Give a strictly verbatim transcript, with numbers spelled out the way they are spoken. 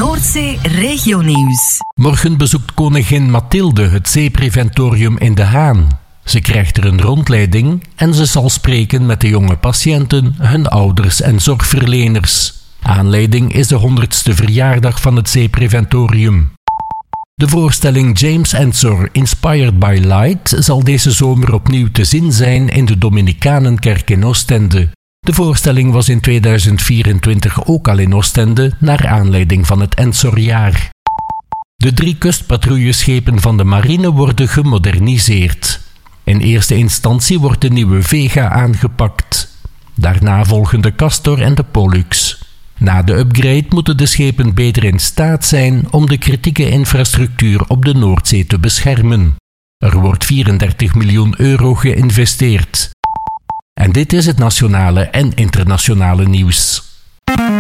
Noordzee Regionieuws. Morgen bezoekt koningin Mathilde het zeepreventorium in De Haan. Ze krijgt er een rondleiding en ze zal spreken met de jonge patiënten, hun ouders en zorgverleners. Aanleiding is de honderdste verjaardag van het zeepreventorium. De voorstelling James Ensor Inspired by Light zal deze zomer opnieuw te zien zijn in de Dominicanenkerk in Oostende. De voorstelling was in tweeduizend vierentwintig ook al in Oostende, naar aanleiding van het Ensorjaar. De drie kustpatrouilleschepen van de marine worden gemoderniseerd. In eerste instantie wordt de nieuwe Vega aangepakt. Daarna volgen de Castor en de Pollux. Na de upgrade moeten de schepen beter in staat zijn om de kritieke infrastructuur op de Noordzee te beschermen. Er wordt vierendertig miljoen euro geïnvesteerd. En dit is het nationale en internationale nieuws.